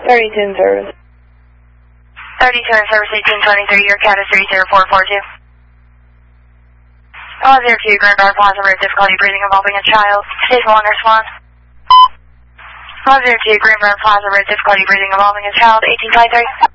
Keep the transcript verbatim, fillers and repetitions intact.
thirty-two in service. thirty-two in service, eighteen twenty-three, your cat is three zero four four two. one zero two, Grand Bar Plaza, rare difficulty breathing involving a child. Stage one, response. one zero two, Grand Bar Plaza, rare difficulty breathing involving a child, eighteen twenty-three.